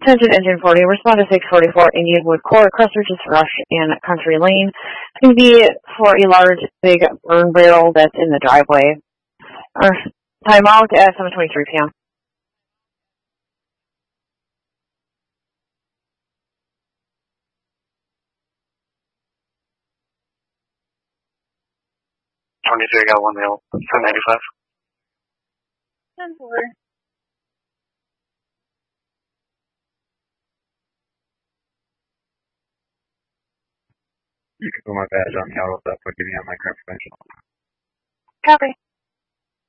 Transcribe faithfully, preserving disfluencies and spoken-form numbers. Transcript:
Attention Engine forty, respond to six forty-four Indianwood Court, Crossridges Rush, and Country Lane. It's going to be for a large, big burn barrel that's in the driveway. Uh, time out at seven twenty-three p.m. twenty-three, I got one male, ten ninety-five. ten four. You can put my badge on me. I'll look up. I'll give you my current information. Copy.